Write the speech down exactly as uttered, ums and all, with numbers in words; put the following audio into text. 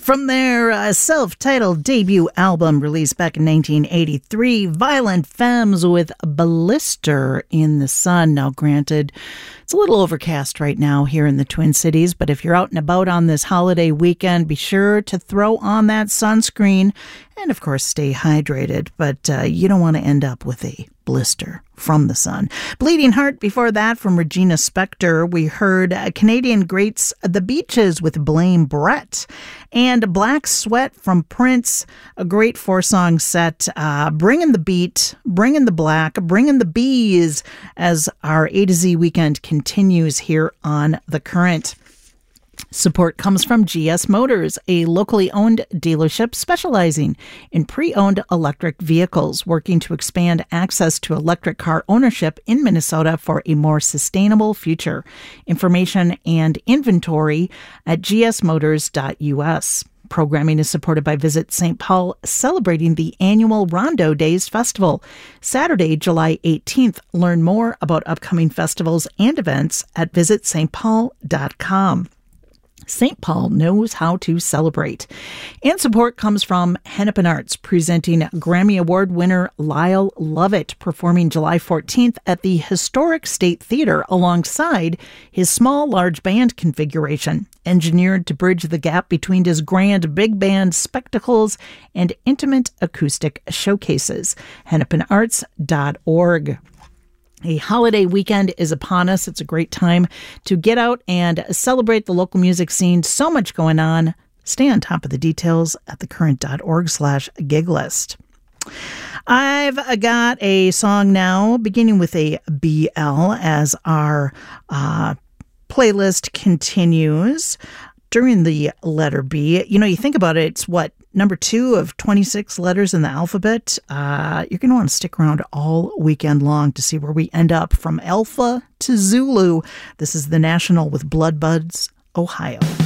From their uh, self-titled debut album released back in nineteen eighty-three, Violent Femmes with Blister in the Sun. Now, granted, it's a little overcast right now here in the Twin Cities, but if you're out and about on this holiday weekend, be sure to throw on that sunscreen and, of course, stay hydrated. But uh, you don't want to end up with a blister from the sun. Bleeding Heart before that from Regina Spektor. We heard uh, Canadian greats The Beaches with Blame Brett. And Black Sweat from Prince, a great four-song set, uh, bringing the beat, bringing the black, bringing the bees as our A to Z weekend continues here on The Current. Support comes from G S Motors, a locally owned dealership specializing in pre-owned electric vehicles, working to expand access to electric car ownership in Minnesota for a more sustainable future. Information and inventory at g s motors dot u s. Programming is supported by Visit Saint Paul, celebrating the annual Rondo Days Festival. Saturday, July eighteenth. Learn more about upcoming festivals and events at visit s t paul dot com. Saint Paul knows how to celebrate. And support comes from Hennepin Arts, presenting Grammy Award winner Lyle Lovett, performing July fourteenth at the Historic State Theater alongside his small, large band configuration, engineered to bridge the gap between his grand big band spectacles and intimate acoustic showcases. hennepin arts dot org. A holiday weekend is upon us. It's a great time to get out and celebrate the local music scene. So much going on. Stay on top of the details at thecurrent.org slash gig list. I've got a song now beginning with a B L as our uh, playlist continues. During the letter B, you know, you think about it, it's what, number two of twenty-six letters in the alphabet. Uh, you're going to want to stick around all weekend long to see where we end up from Alpha to Zulu. This is The National with Blood Buds, Ohio.